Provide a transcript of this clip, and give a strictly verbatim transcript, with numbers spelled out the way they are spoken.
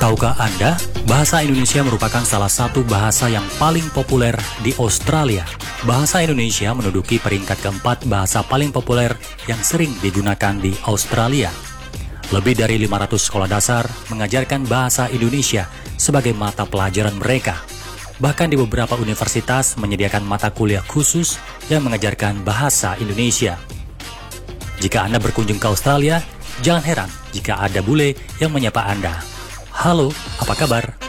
Tahukah Anda, bahasa Indonesia merupakan salah satu bahasa yang paling populer di Australia. Bahasa Indonesia menduduki peringkat keempat bahasa paling populer yang sering digunakan di Australia. Lebih dari lima ratus sekolah dasar mengajarkan bahasa Indonesia sebagai mata pelajaran mereka. Bahkan di beberapa universitas menyediakan mata kuliah khusus yang mengajarkan bahasa Indonesia. Jika Anda berkunjung ke Australia, jangan heran jika ada bule yang menyapa Anda. Halo, apa kabar?